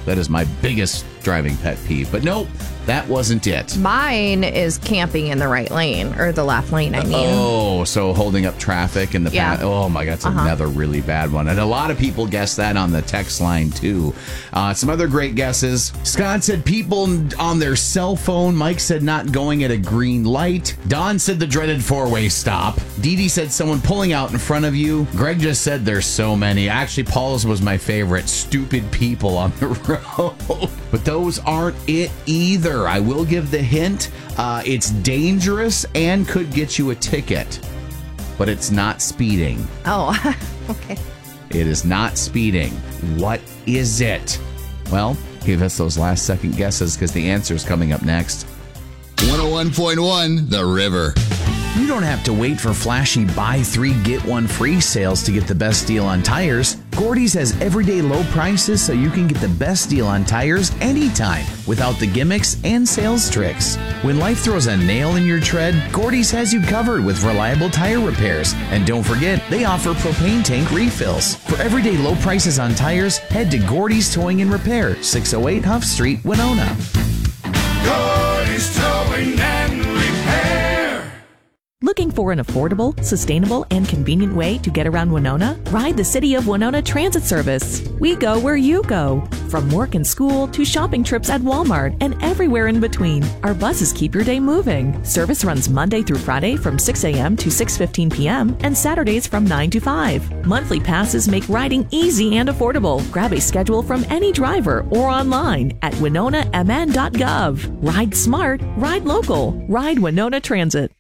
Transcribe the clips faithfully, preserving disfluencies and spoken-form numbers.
that is my biggest driving pet peeve. But nope, that wasn't it. Mine is camping in the right lane, or the left lane, I mean. Oh, so holding up traffic in the Yeah. path. Oh, my God, that's uh-huh. another really bad one. And a lot of people guessed that on the text line, too. Uh, some other great guesses. Scott said people on their cell phone. Mike said not going at a green light. Don said the dreaded four-way stop. Dee Dee said someone pulling out in front of you. Greg just said there's so many. Actually, Paul's was my favorite. Stupid people on the road. But those aren't it either. I will give the hint. Uh, it's dangerous and could get you a ticket, but it's not speeding. Oh, okay. It is not speeding. What is it? Well, give us those last second guesses because the answer is coming up next. one oh one point one The River. You don't have to wait for flashy buy three, get one free sales to get the best deal on tires. Gordy's has everyday low prices so you can get the best deal on tires anytime without the gimmicks and sales tricks. When life throws a nail in your tread, Gordy's has you covered with reliable tire repairs. And don't forget, they offer propane tank refills. For everyday low prices on tires, head to Gordy's Towing and Repair, six oh eight Huff Street, Winona. Gordy's Towing and Repair. Looking for an affordable, sustainable, and convenient way to get around Winona? Ride the City of Winona Transit Service. We go where you go. From work and school to shopping trips at Walmart and everywhere in between, our buses keep your day moving. Service runs Monday through Friday from six a.m. to six fifteen p.m. and Saturdays from nine to five. Monthly passes make riding easy and affordable. Grab a schedule from any driver or online at winona m n dot gov. Ride smart, ride local, ride Winona Transit.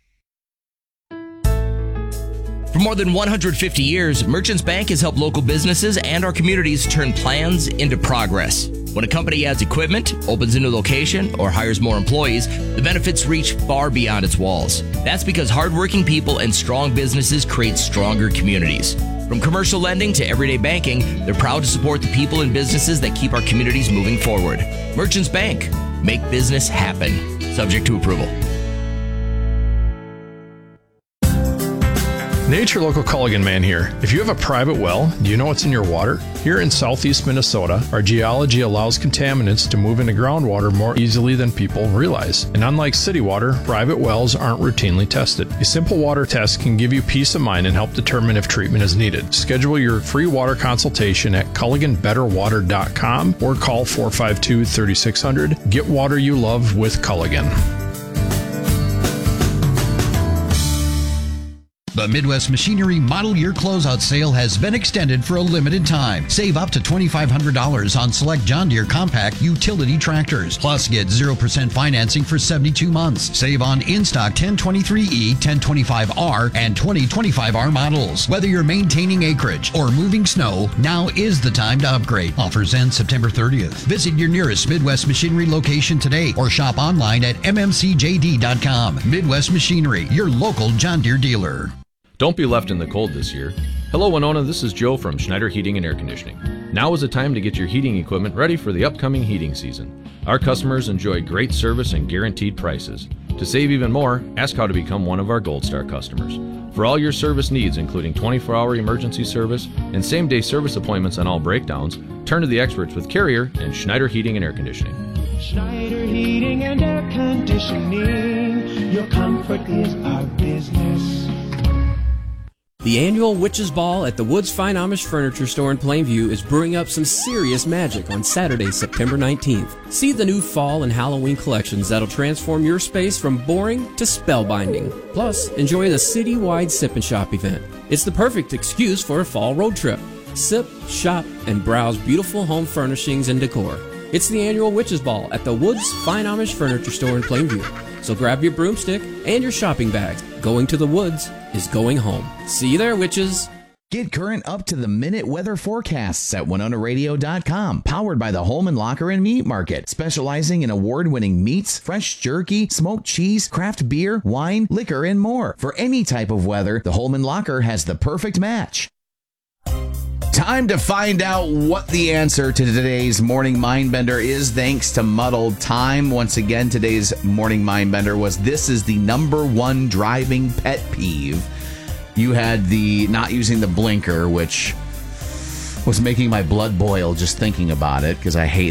For more than one hundred fifty years, Merchants Bank has helped local businesses and our communities turn plans into progress. When a company adds equipment, opens a new location, or hires more employees, the benefits reach far beyond its walls. That's because hardworking people and strong businesses create stronger communities. From commercial lending to everyday banking, they're proud to support the people and businesses that keep our communities moving forward. Merchants Bank. Make business happen. Subject to approval. Nature Local Culligan Man here. If you have a private well, do you know what's in your water? Here in southeast Minnesota, our geology allows contaminants to move into groundwater more easily than people realize. And unlike city water, private wells aren't routinely tested. A simple water test can give you peace of mind and help determine if treatment is needed. Schedule your free water consultation at culligan better water dot com or call four five two, three six zero zero. Get water you love with Culligan. The Midwest Machinery Model Year Closeout Sale has been extended for a limited time. Save up to twenty-five hundred dollars on select John Deere compact utility tractors. Plus, get zero percent financing for seventy-two months. Save on in-stock ten twenty-three E, ten twenty-five R, and twenty twenty-five R models. Whether you're maintaining acreage or moving snow, now is the time to upgrade. Offers end September thirtieth. Visit your nearest Midwest Machinery location today or shop online at m m c j d dot com. Midwest Machinery, your local John Deere dealer. Don't be left in the cold this year. Hello, Winona. This is Joe from Schneider Heating and Air Conditioning. Now is the time to get your heating equipment ready for the upcoming heating season. Our customers enjoy great service and guaranteed prices. To save even more, ask how to become one of our Gold Star customers. For all your service needs, including twenty-four hour emergency service and same-day service appointments on all breakdowns, turn to the experts with Carrier and Schneider Heating and Air Conditioning. Schneider Heating and Air Conditioning. Your comfort is our business. The annual Witches Ball at the Woods Fine Amish Furniture Store in Plainview is brewing up some serious magic on Saturday, September nineteenth. See the new fall and Halloween collections that'll transform your space from boring to spellbinding. Plus, enjoy the citywide Sip and Shop event. It's the perfect excuse for a fall road trip. Sip, shop, and browse beautiful home furnishings and decor. It's the annual Witches Ball at the Woods Fine Amish Furniture Store in Plainview. So grab your broomstick and your shopping bags. Going to the woods is going home. See you there, witches. Get current up-to-the-minute weather forecasts at winona radio dot com. Powered by the Holman Locker and Meat Market. Specializing in award-winning meats, fresh jerky, smoked cheese, craft beer, wine, liquor, and more. For any type of weather, the Holman Locker has the perfect match. Time to find out what the answer to today's Morning Mindbender is, thanks to Muddled Time. Once again, today's Morning Mindbender was, this is the number one driving pet peeve. You had the not using the blinker, which was making my blood boil just thinking about it, because I hate